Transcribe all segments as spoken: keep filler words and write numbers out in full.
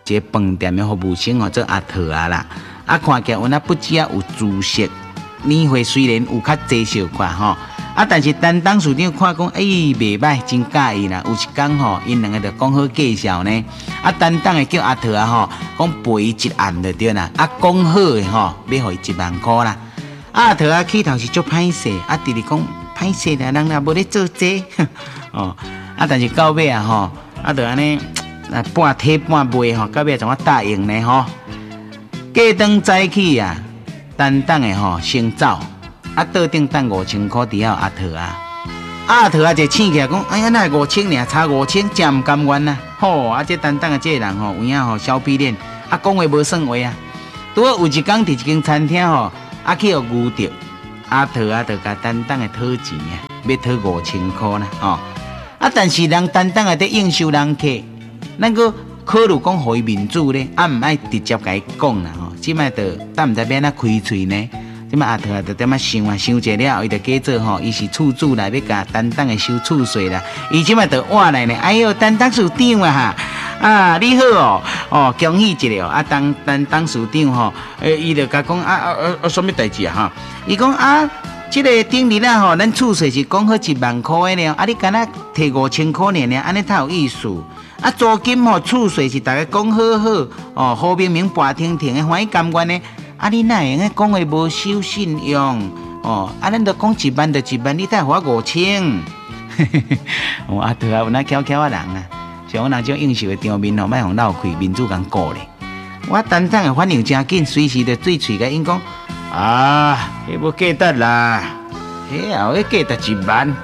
一个饭店的服务生吼，做阿桃啊啦。啊，看起来有那不只有主食，年会虽然有较济小块吼，啊，但是担当处长看讲，哎、欸，袂歹，真介意啦。有一天吼，因两个就讲好介绍呢。啊，担当的叫阿桃啊吼，讲陪伊一暗就对啦。啊，讲好的吼，要互伊一万块啦。啊，阿桃啊，起头是足歹势，啊，直直讲歹势啦，人也无咧做这，哦，啊，但是到尾啊吼，啊，就安尼，啊，半体半卖吼，到尾怎么答应呢吼？过当早起啊，担当的吼先走，啊，桌顶等五千块，底下阿桃啊，阿桃啊就醒起来讲，哎呀，那五千尔，差五千，真唔甘愿呐！吼，啊，这担当的这个人吼，有影吼小屁脸，啊，讲话无算话啊。拄好有一工伫一间餐厅吼，啊去互遇着阿桃啊，就甲担当的讨钱啊，要讨五千块啦，吼。啊，但是人担当的在应酬人客，咱个考虑讲互伊面子咧，啊，唔爱直接甲伊讲啦，吼。即摆就但唔知要安怎开喙呢？即摆阿桃啊，就点仔想啊，想一了，伊就假做吼，伊是厝主来要甲担当的收厝税啦。伊即摆就换来呢，哎哟，担当处长啊哈，啊你好哦，哦恭喜一了，啊当担当处长吼，诶，伊就甲讲啊啊啊啊，什么代志啊哈？伊讲啊，即、這個顶日啊吼，咱厝税是讲好一万块的了，啊你敢若摕五千块尔呢？安尼太有意思。啊，租金吼，厝税是大家讲好好，哦，好明明白停停的，欢喜甘愿的。啊，你哪会讲话无守信用？哦，啊，咱都讲一万就一万，你才花五千。哦，啊，对啊，有那巧巧啊人啊，像我那种应酬的场面吼，莫互闹开，面子共顾咧。我担当的反应真紧，随时就对喙甲因讲啊，迄无价值啦，迄后迄价值一万。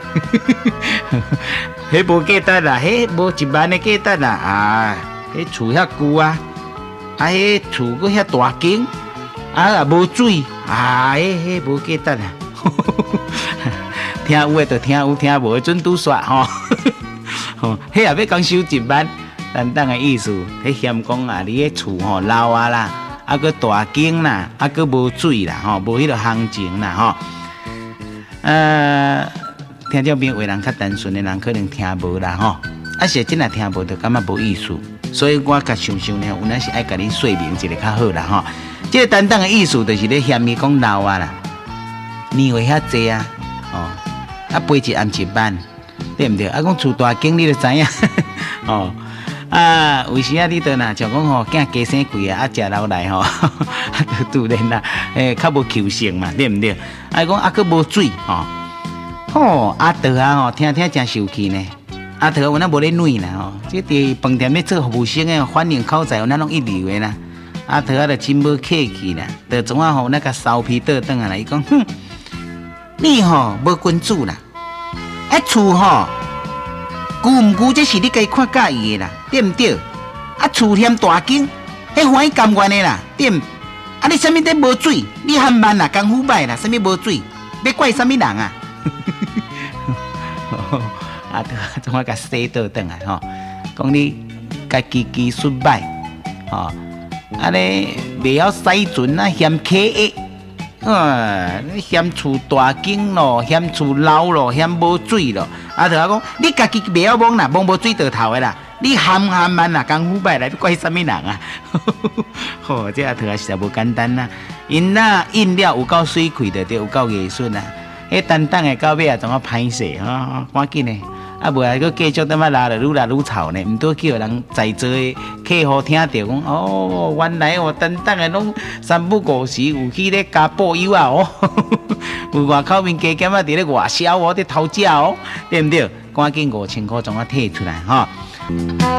迄无价值啦，迄无一万的价值啦啊！迄厝遐旧啊，啊，迄厝佫遐大间，啊也无水啊，迄迄无价值啦。听有诶就听有，听无准拄煞吼。吼，迄也要讲收一万，担当的意思，迄嫌讲啊，你迄厝吼老啊啦，啊佫大间啦，啊佫无水啦，吼，无迄个行情啦，吼，呃。听这边为人较单纯的人可能听无啦吼，啊是真来听无就感觉无意思，所以我甲想想呢，有那是爱甲你说明一个较好啦吼。这个担当的意思就是咧嫌伊讲老啊啦，年岁遐济啊，哦，啊陪一暗一晚，对唔对？啊讲厝大间你就知影，哦，啊有时啊你都呐像讲吼，囝加生贵啊，啊食老来吼，啊都自然啦，诶较无求性嘛，对唔对？啊讲啊佫无水吼。吼，阿桃啊吼，听听真受气呢。阿桃有那无咧软啦吼，即伫饭店咧做服务生诶，反应口才有那种一流诶啦。阿桃啊，就真无客气啦，就总啊吼那个骚皮倒转啊啦，伊讲哼，你吼无君主啦，迄厝吼旧毋旧，这是你家看介意诶啦，对毋对？啊厝嫌大间，迄欢喜甘愿诶啦，对毋？啊你啥物在无水？你含慢啦，功夫歹啦，啥物无水？要怪啥物人啊？啊，怎么甲洗倒转来吼？讲你家己技术歹，吼，安尼袂晓洗船啊，嫌客个，啊，嫌厝大间咯，嫌厝老咯，嫌无水咯。啊，就讲你家己袂晓摸啦，摸无水倒头的啦，你含含慢啦，功夫歹啦，你怪啥物人啊？吼，这阿头啊实在无简单啦。因那饮料有够水气的，就有够艺术啦。迄担当的到尾啊，怎啊歹势吼，赶紧的，啊无啊，佮继续点仔拉了，愈拉愈臭呢，毋多叫人在座的客户听到讲，哦，原来哦，担当的拢三不五时有去咧加布油啊哦，有外口面加减啊，伫咧外销哦，伫偷食哦，对毋对？赶紧五千块怎啊摕出来吼？